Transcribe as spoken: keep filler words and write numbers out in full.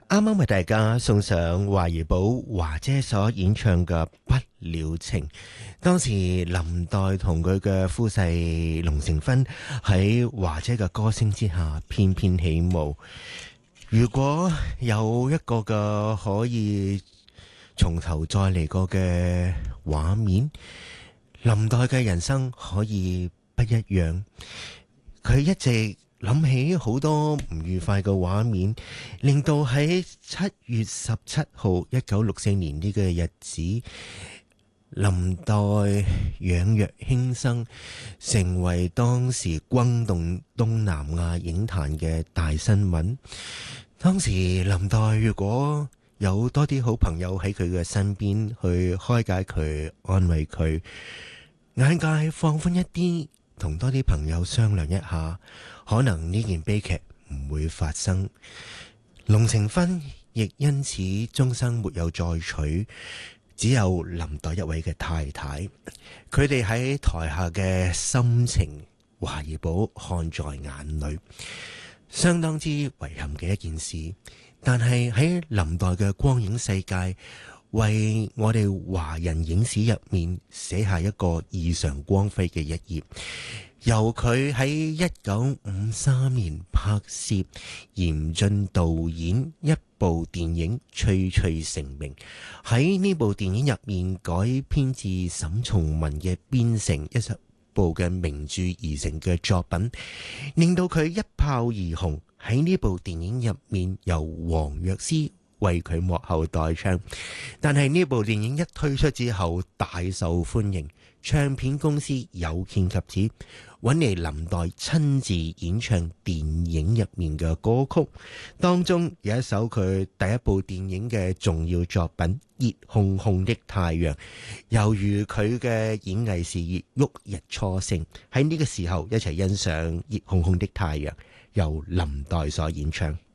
啱啱為大家送上華怡寶華姐所演唱嘅《不了情》。當時林黛同佢嘅夫婿龍成勳喺華姐嘅歌聲之下翩翩起舞。如果有一個嘅可以從頭再嚟過嘅畫面，林黛嘅人生可以不一樣。佢一直諗起好多唔愉快嘅畫面，令到喺七月十七號一九六四年呢個日子，林黛養若輕生，成為當時轟動東南亞影壇嘅大新聞。當時林黛如果有多啲好朋友喺佢嘅身邊去開解佢、安慰佢，眼界放寬一啲，同多啲朋友商量一下，可能呢件悲劇唔會發生。龍成勳亦因此終生沒有再娶，只有林黛一位嘅太太。佢哋喺台下嘅心情，華怡寶看在眼裏，相當之遺憾嘅一件事。但係喺林黛嘅光影世界，為我哋華人影史入面寫下一個異常光輝嘅一頁。由佢喺一九五三年拍攝，嚴俊導演一部電影《翠翠成名》，喺呢部電影入面改編自沈從文嘅邊城一部嘅名著而成嘅作品，令到佢一炮而紅。喺呢部電影入面，由黃藥師為佢幕後代唱，但係呢部電影一推出之後大受歡迎，唱片公司有見及此，揾嚟林黛親自演唱電影入面嘅歌曲，當中有一首佢第一部電影嘅重要作品《熱烘烘的太陽》，猶如佢嘅演藝事業旭日初升。喺呢個時候一齊欣賞《熱烘烘的太陽》，由林黛所演唱。